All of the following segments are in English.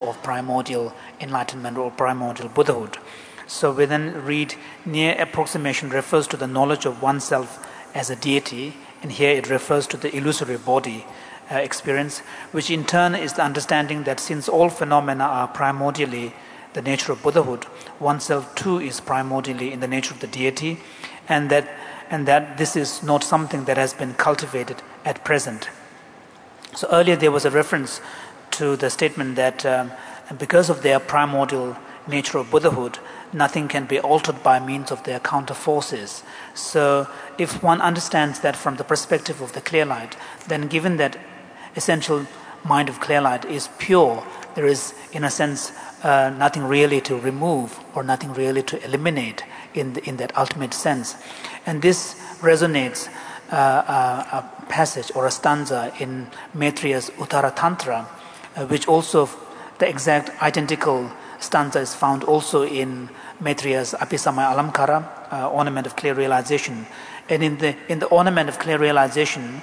of primordial enlightenment or primordial Buddhahood. So we then read, near approximation refers to the knowledge of oneself as a deity, and here it refers to the illusory body experience, which in turn is the understanding that since all phenomena are primordially the nature of Buddhahood, oneself too is primordially in the nature of the deity, and that this is not something that has been cultivated at present. So earlier there was a reference to the statement that because of their primordial nature of Buddhahood, nothing can be altered by means of their counter forces. So if one understands that from the perspective of the clear light, then given that essential mind of clear light is pure, there is in a sense nothing really to remove or nothing really to eliminate in that ultimate sense. And this resonates a passage or a stanza in Maitreya's Uttara Tantra, which also the exact identical stanza is found also in Maitreya's Apisamaya Alamkara, Ornament of Clear Realization. And in the Ornament of Clear Realization,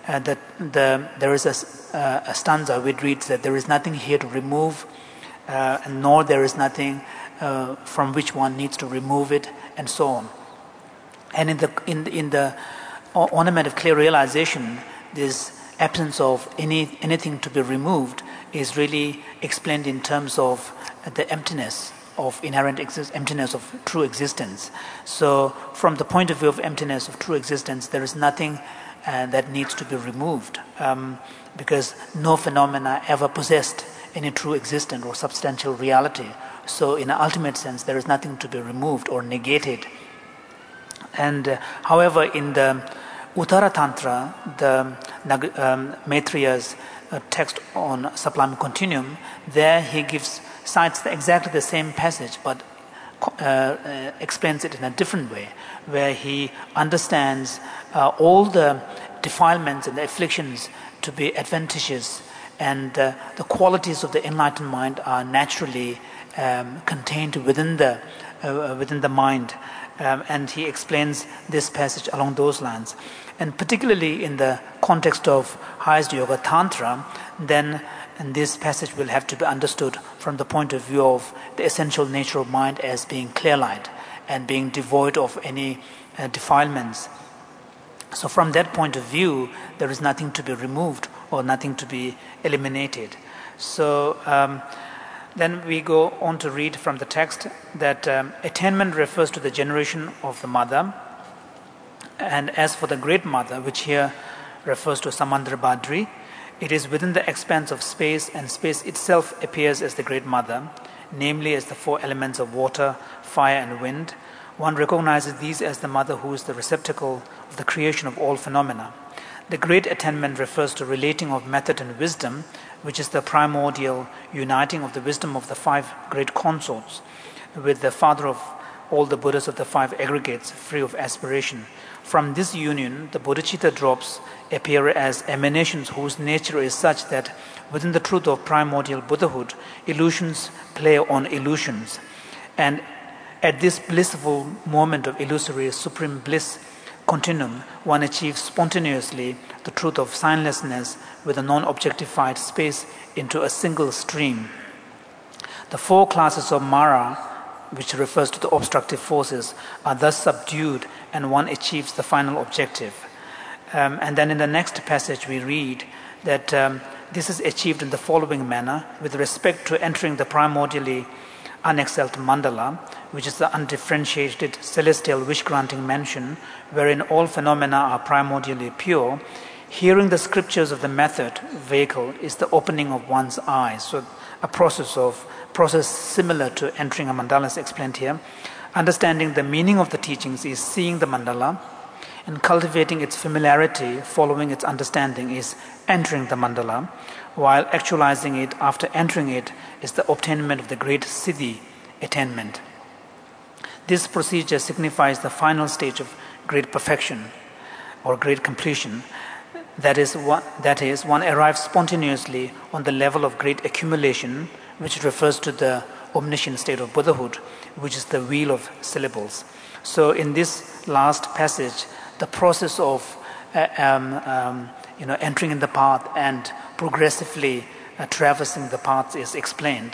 there is a stanza which reads that there is nothing here to remove, nor there is nothing from which one needs to remove it, and so on. And in the Ornament of Clear Realization, this absence of anything to be removed is really explained in terms of the emptiness of inherent emptiness of true existence. So from the point of view of emptiness of true existence, there is nothing that needs to be removed, because no phenomena ever possessed any true existent or substantial reality. So in an ultimate sense, there is nothing to be removed or negated. And however, in the Uttara Tantra, the Maitreya's text on Sublime Continuum, there he cites exactly the same passage, but explains it in a different way, where he understands all the defilements and the afflictions to be adventitious, and the qualities of the enlightened mind are naturally contained within the mind. And he explains this passage along those lines. And particularly in the context of highest yoga tantra, then this passage will have to be understood from the point of view of the essential nature of mind as being clear light and being devoid of any defilements. So from that point of view, there is nothing to be removed or nothing to be eliminated. So then we go on to read from the text that attainment refers to the generation of the mother. And as for the great mother, which here refers to Samandra Badri, it is within the expanse of space, and space itself appears as the great mother, namely as the four elements of water, fire and wind. One recognizes these as the mother who is the receptacle of the creation of all phenomena. The great attainment refers to relating of method and wisdom, which is the primordial uniting of the wisdom of the five great consorts with the father of all the Buddhas of the five aggregates, free of aspiration. From this union, the bodhicitta drops appear as emanations whose nature is such that within the truth of primordial Buddhahood, illusions play on illusions. And at this blissful moment of illusory supreme bliss continuum, one achieves spontaneously the truth of signlessness with a non-objectified space into a single stream. The four classes of Mara, which refers to the obstructive forces, are thus subdued and one achieves the final objective. And then in the next passage we read that this is achieved in the following manner with respect to entering the primordially unexcelled mandala, which is the undifferentiated celestial wish-granting mansion wherein all phenomena are primordially pure. Hearing the scriptures of the method vehicle is the opening of one's eyes. So a process similar to entering a mandala is explained here. Understanding the meaning of the teachings is seeing the mandala, and cultivating its familiarity, following its understanding, is entering the mandala, while actualizing it after entering it is the obtainment of the great siddhi attainment. This procedure signifies the final stage of great perfection or great completion. That is, one arrives spontaneously on the level of great accumulation, which refers to the omniscient state of Buddhahood, which is the wheel of syllables. So in this last passage, the process of entering in the path and progressively traversing the path is explained.